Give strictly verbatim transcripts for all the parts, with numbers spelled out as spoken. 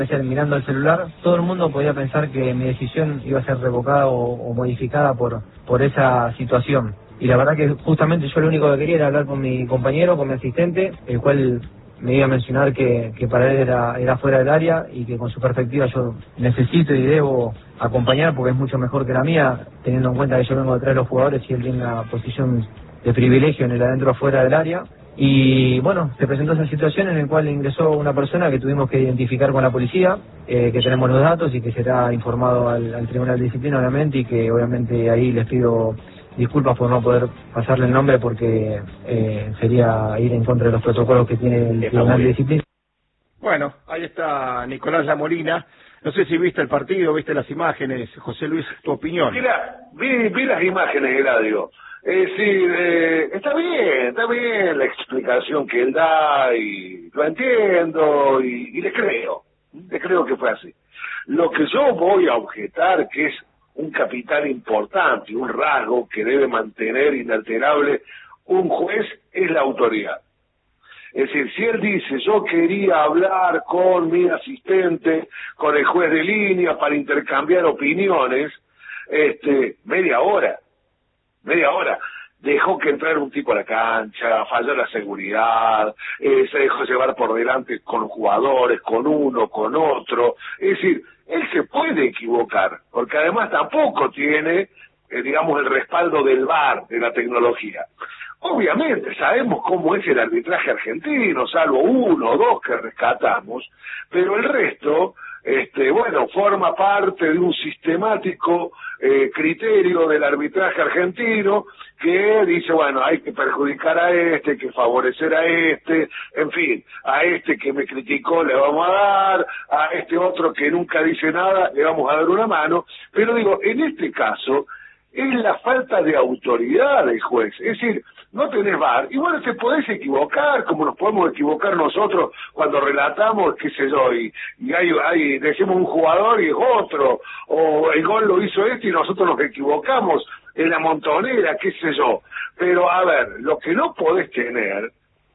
mirando el celular, todo el mundo podía pensar que mi decisión iba a ser revocada o, o modificada por, por esa situación. Y la verdad que justamente yo lo único que quería era hablar con mi compañero, con mi asistente, el cual me iba a mencionar que, que para él era, era fuera del área y que con su perspectiva yo necesito y debo acompañar porque es mucho mejor que la mía, teniendo en cuenta que yo vengo detrás de los jugadores y él tiene una posición de privilegio en el adentro fuera del área. Y bueno, se presentó esa situación en la cual ingresó una persona que tuvimos que identificar con la policía, eh, que tenemos los datos y que será informado al, al Tribunal de Disciplina obviamente, y que obviamente ahí les pido disculpas por no poder pasarle el nombre porque eh, sería ir en contra de los protocolos que tiene el Tribunal de Disciplina. Bueno, ahí está Nicolás Lamolina. No sé si viste el partido, viste las imágenes. José Luis, tu opinión. Mira, vi, vi las imágenes, Eladio. Es decir, eh, está bien, está bien la explicación que él da y lo entiendo y, y le creo, le creo que fue así. Lo que yo voy a objetar, que es un capital importante, un rasgo que debe mantener inalterable un juez, es la autoridad. Es decir, si él dice, yo quería hablar con mi asistente, con el juez de línea para intercambiar opiniones, este, media hora, media hora, dejó que entrara un tipo a la cancha, falló la seguridad, eh, se dejó llevar por delante con jugadores, con uno, con otro, es decir, él se puede equivocar, porque además tampoco tiene, eh, digamos, el respaldo del V A R, de la tecnología. Obviamente sabemos cómo es el arbitraje argentino, salvo uno o dos que rescatamos, pero el resto, este, bueno, forma parte de un sistemático eh, criterio del arbitraje argentino que dice, bueno, hay que perjudicar a este, hay que favorecer a este, en fin, a este que me criticó le vamos a dar, a este otro que nunca dice nada le vamos a dar una mano, pero digo, en este caso es la falta de autoridad del juez, es decir, no tenés V A R, y bueno, te podés equivocar, como nos podemos equivocar nosotros cuando relatamos, qué sé yo, y, y hay, hay, decimos un jugador y es otro, o el gol lo hizo este y nosotros nos equivocamos en la montonera, qué sé yo, pero a ver, lo que no podés tener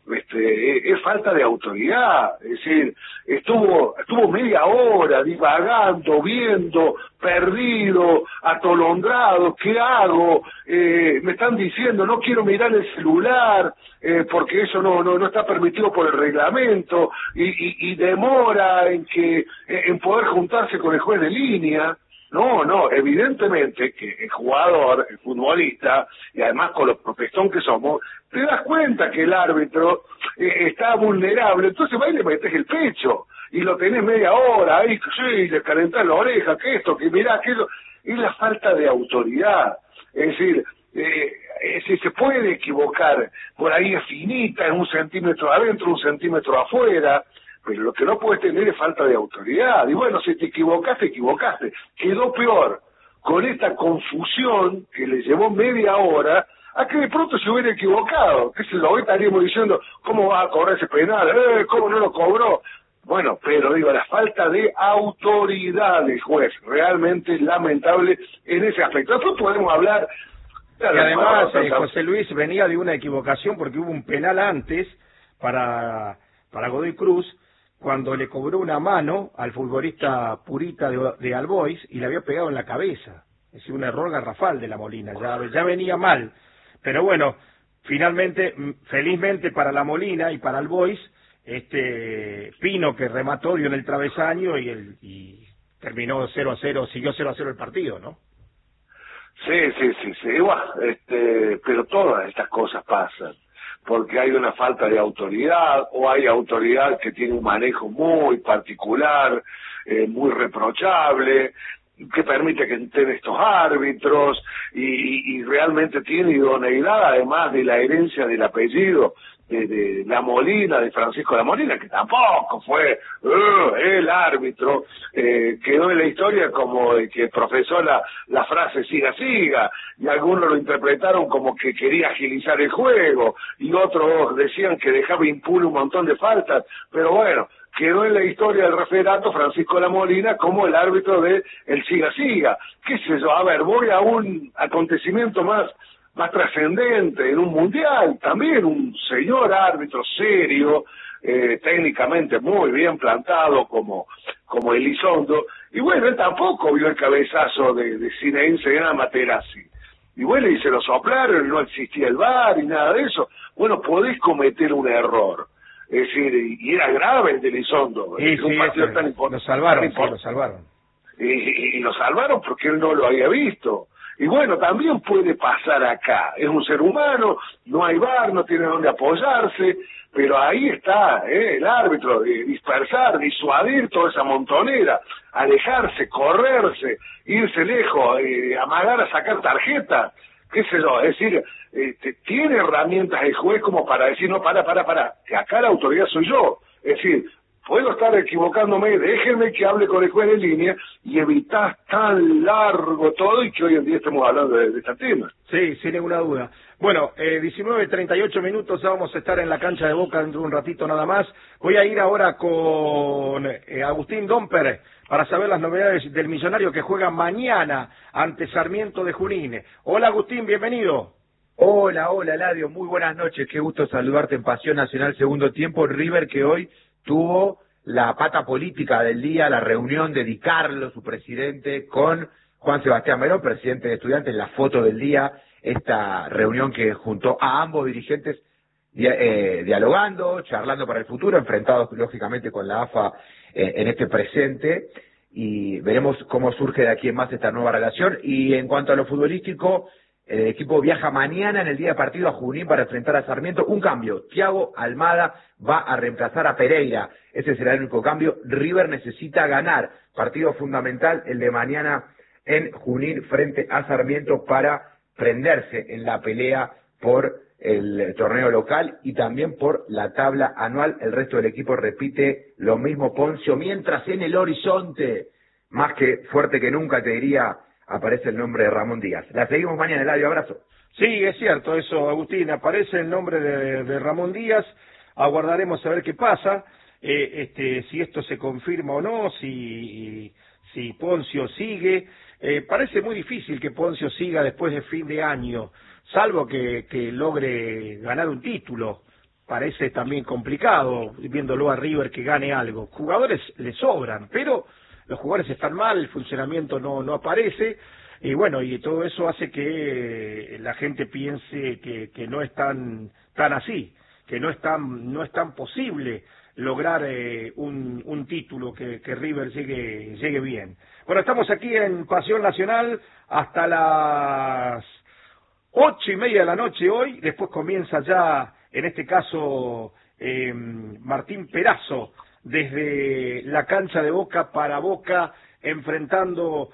Este, es falta de autoridad, es decir, estuvo estuvo media hora divagando, viendo, perdido, atolondrado, ¿qué hago? Eh, me están diciendo, no quiero mirar el celular, eh, porque eso no, no no está permitido por el reglamento, y, y, y demora en que en poder juntarse con el juez de línea. No, no, evidentemente que el jugador, el futbolista, y además con los protestón que somos, te das cuenta que el árbitro eh, está vulnerable, entonces va y le metes el pecho, y lo tenés media hora, ahí, sí, le calentás la oreja, que esto, que mirá, que eso, es la falta de autoridad, es decir, eh, es decir, se puede equivocar, por ahí es finita, en un centímetro adentro, un centímetro afuera, pero lo que no puedes tener es falta de autoridad. Y bueno, si te equivocaste, equivocaste. Quedó peor con esta confusión que le llevó media hora a que de pronto se hubiera equivocado. ¿Qué se lo hoy estaríamos diciendo? ¿Cómo va a cobrar ese penal? Eh, ¿Cómo no lo cobró? Bueno, pero digo, la falta de autoridad del juez, realmente lamentable en ese aspecto. Después podemos hablar... Y además, eh, José Luis venía de una equivocación porque hubo un penal antes para, para Godoy Cruz, cuando le cobró una mano al futbolista Purita de, de All Boys y le había pegado en la cabeza. Es decir, un error garrafal de la Molina, ya, ya venía mal. Pero bueno, finalmente, felizmente para la Molina y para All Boys, este Pino que remató dio en el travesaño y, el, y terminó cero a cero, siguió cero a cero el partido, ¿no? Sí, sí, sí, sí, igual, este, pero todas estas cosas pasan, porque hay una falta de autoridad, o hay autoridad que tiene un manejo muy particular, eh, muy reprochable, que permite que estén estos árbitros, y, y realmente tiene idoneidad, además de la herencia del apellido de, de La Molina, de Francisco La Molina, que tampoco fue uh, el árbitro, eh, quedó en la historia como el que profesó la, la frase siga, siga, y algunos lo interpretaron como que quería agilizar el juego, y otros decían que dejaba impune un montón de faltas, pero bueno, quedó en la historia del referato Francisco La Molina como el árbitro de el siga, siga, qué sé yo, a ver, voy a un acontecimiento más más trascendente en un mundial, también un señor árbitro serio, eh, técnicamente muy bien plantado como, como Elizondo, y bueno, él tampoco vio el cabezazo de, de Zinedine Zidane a Materazzi. Y bueno, y se lo soplaron, no existía el V A R y nada de eso. Bueno, podés cometer un error. Es decir, y era grave el de Elizondo. Sí, un sí, partido ese, tan importante. lo salvaron, sí, lo salvaron. Y, y, y lo salvaron porque él no lo había visto. Y bueno, también puede pasar acá. Es un ser humano, no hay V A R, no tiene dónde apoyarse, pero ahí está ¿eh? el árbitro, de dispersar, disuadir toda esa montonera, alejarse, correrse, irse lejos, eh, amagar a sacar tarjeta, qué sé yo, es decir, eh, tiene herramientas el juez como para decir, no, para, para, para, que acá la autoridad soy yo. Es decir, puedo estar equivocándome, déjenme que hable con el juez de línea y evitar tan largo todo y que hoy en día estemos hablando de, de este tema. Sí, sin ninguna duda. Bueno, eh, diecinueve treinta y ocho minutos, ya vamos a estar en la cancha de Boca dentro de un ratito nada más. Voy a ir ahora con eh, Agustín Domper para saber las novedades del Millonario que juega mañana ante Sarmiento de Junín. Hola Agustín, bienvenido. Hola, hola Eladio, muy buenas noches, qué gusto saludarte en Pasión Nacional Segundo Tiempo. River que hoy tuvo la pata política del día, la reunión de Di Carlo, su presidente, con Juan Sebastián Verón, presidente de Estudiantes, la foto del día, esta reunión que juntó a ambos dirigentes eh, dialogando, charlando para el futuro, enfrentados lógicamente con la A F A eh, en este presente, y veremos cómo surge de aquí en más esta nueva relación. Y en cuanto a lo futbolístico, el equipo viaja mañana en el día de partido a Junín para enfrentar a Sarmiento. Un cambio, Thiago Almada va a reemplazar a Pereira, ese será el único cambio. River necesita ganar, partido fundamental el de mañana en Junín frente a Sarmiento para prenderse en la pelea por el torneo local y también por la tabla anual. El resto del equipo repite lo mismo, Poncio, mientras en el horizonte, más que fuerte que nunca te diría, aparece el nombre de Ramón Díaz. La seguimos mañana, Eladio, abrazo. Sí, es cierto eso, Agustín, aparece el nombre de, de Ramón Díaz, aguardaremos a ver qué pasa, eh, este, si esto se confirma o no, si, si Poncio sigue. Eh, parece muy difícil que Poncio siga después de fin de año, salvo que, que logre ganar un título. Parece también complicado, viéndolo a River que gane algo. Jugadores le sobran, pero los jugadores están mal, el funcionamiento no, no aparece, y bueno, y todo eso hace que la gente piense que, que no es tan, tan así, que no es tan, no es tan posible lograr eh, un, un título, que, que River llegue, llegue bien. Bueno, estamos aquí en Pasión Nacional hasta las ocho y media de la noche hoy, después comienza ya, en este caso, eh, Martín Perazo, desde la cancha de Boca para Boca, enfrentando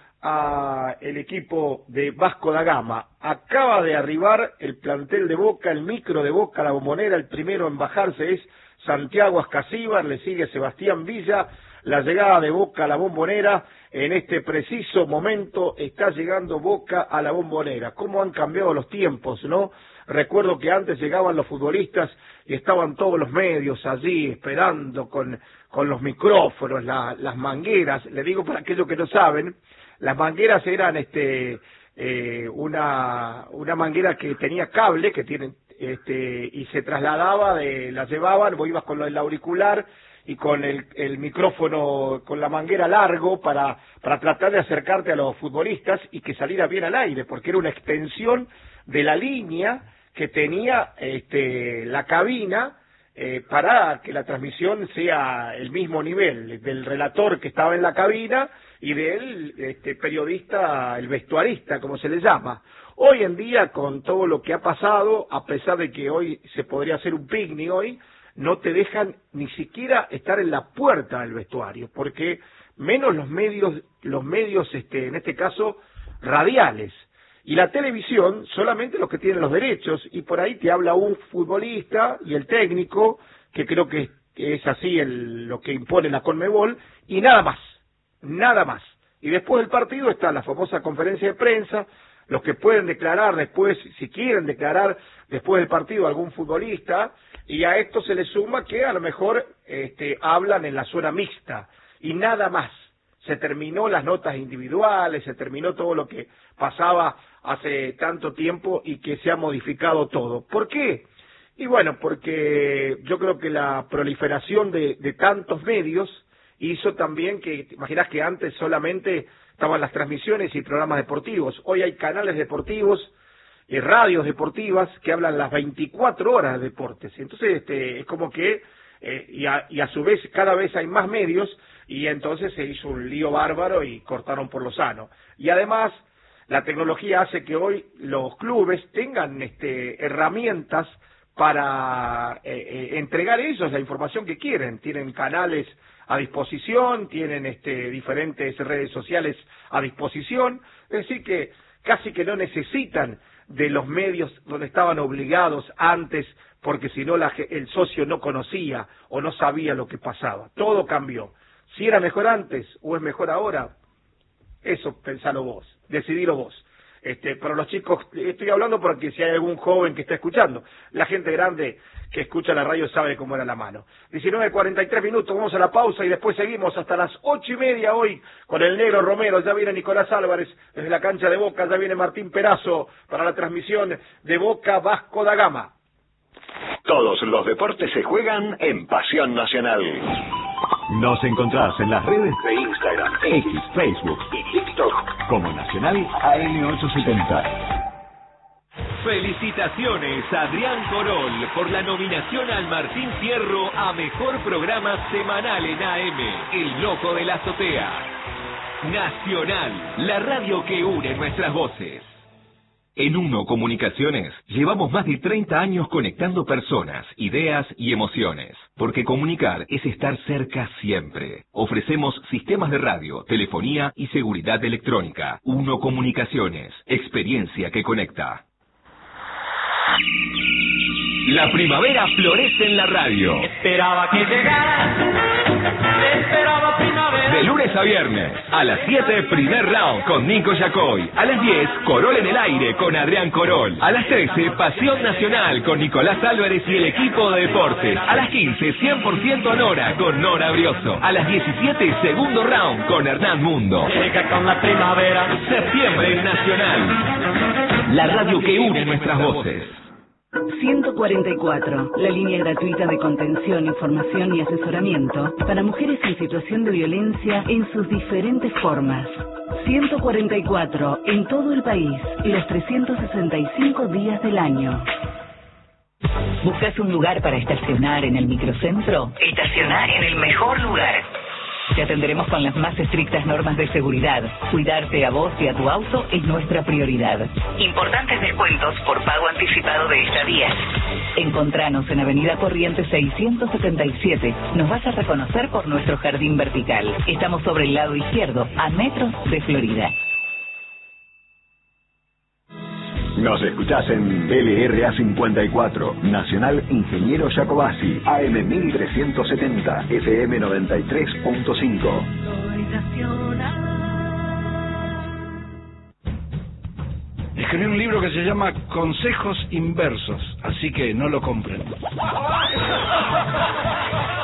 a el equipo de Vasco da Gama. Acaba de arribar el plantel de Boca, el micro de Boca, la Bombonera. El primero en bajarse es Santiago Ascasíbar, le sigue Sebastián Villa. La llegada de Boca a la Bombonera, en este preciso momento está llegando Boca a la Bombonera. ¿Cómo han cambiado los tiempos, no? Recuerdo que antes llegaban los futbolistas y estaban todos los medios allí esperando con, con los micrófonos, la, las mangueras. Le digo para aquellos que no saben, las mangueras eran este eh, una, una manguera que tenía cable, que tiene, este, y se trasladaba, de, la llevaban, vos ibas con el auricular y con el, el micrófono, con la manguera largo para, para tratar de acercarte a los futbolistas y que saliera bien al aire, porque era una extensión de la línea que tenía este, la cabina eh, para que la transmisión sea el mismo nivel del relator que estaba en la cabina y del este, periodista, el vestuarista, como se le llama. Hoy en día, con todo lo que ha pasado, a pesar de que hoy se podría hacer un picnic hoy, no te dejan ni siquiera estar en la puerta del vestuario, porque menos los medios, los medios, este, en este caso, radiales. Y la televisión, solamente los que tienen los derechos, y por ahí te habla un futbolista y el técnico, que creo que es así el, lo que impone la Conmebol, y nada más, nada más. Y después del partido está la famosa conferencia de prensa, los que pueden declarar después, si quieren declarar después del partido algún futbolista, y a esto se le suma que a lo mejor este, hablan en la zona mixta, y nada más. Se terminó las notas individuales, se terminó todo lo que pasaba hace tanto tiempo y que se ha modificado todo. ¿Por qué? Y bueno, porque yo creo que la proliferación de, de tantos medios hizo también que, te imaginas que antes solamente estaban las transmisiones y programas deportivos. Hoy hay canales deportivos y radios deportivas que hablan las veinticuatro horas de deportes. Entonces, este, es como que, eh, y, a, y a su vez cada vez hay más medios, y entonces se hizo un lío bárbaro y cortaron por lo sano. Y además, la tecnología hace que hoy los clubes tengan este, herramientas para eh, eh, entregar ellos la información que quieren. Tienen canales a disposición, tienen este, diferentes redes sociales a disposición, es decir que casi que no necesitan de los medios donde estaban obligados antes, porque si no la, el socio no conocía o no sabía lo que pasaba. Todo cambió. Si era mejor antes o es mejor ahora, eso pensalo vos, decidilo vos. Este, para los chicos, estoy hablando porque si hay algún joven que está escuchando, la gente grande que escucha la radio sabe cómo era la mano. diecinueve cuarenta y tres minutos, vamos a la pausa y después seguimos hasta las ocho y media hoy con el Negro Romero. Ya viene Nicolás Álvarez desde la cancha de Boca, ya viene Martín Perazo para la transmisión de Boca Vasco da Gama. Todos los deportes se juegan en Pasión Nacional. Nos encontrás en las redes De Instagram, X, Facebook y TikTok como Nacional A M ochocientos setenta. Felicitaciones a Adrián Corol por la nominación al Martín Fierro a Mejor Programa Semanal en A M, El Loco de la Azotea. Nacional, la radio que une nuestras voces. En Uno Comunicaciones llevamos más de treinta años conectando personas, ideas y emociones, porque comunicar es estar cerca siempre. Ofrecemos sistemas de radio, telefonía y seguridad electrónica. Uno Comunicaciones, experiencia que conecta. La primavera florece en la radio. Esperaba que llegara, esperaba primavera. De lunes a viernes, a las siete, primer round con Nico Yacoy. A las diez, Corol en el aire con Adrián Corol. A las trece, Pasión Nacional con Nicolás Álvarez y el equipo de deportes. A las quince, cien por ciento Nora con Nora Brioso. A las diecisiete, segundo round con Hernán Mundo. Llega con la primavera. Septiembre en Nacional. La radio que une nuestras voces. ciento cuarenta y cuatro, la línea gratuita de contención, información y asesoramiento para mujeres en situación de violencia en sus diferentes formas. ciento cuarenta y cuatro en todo el país, los trescientos sesenta y cinco días del año. ¿Buscas un lugar para estacionar en el microcentro? Estacionar en el mejor lugar. Te atenderemos con las más estrictas normas de seguridad. Cuidarte a vos y a tu auto es nuestra prioridad. Importantes descuentos por pago anticipado de estadías. Encontranos en Avenida Corrientes seiscientos setenta y siete. Nos vas a reconocer por nuestro jardín vertical. Estamos sobre el lado izquierdo, a metros de Florida. Nos escuchás en L R A cincuenta y cuatro, Nacional Ingeniero Jacobasi, A M mil trescientos setenta, F M noventa y tres punto cinco. Escribí un libro que se llama Consejos Inversos, así que no lo compren.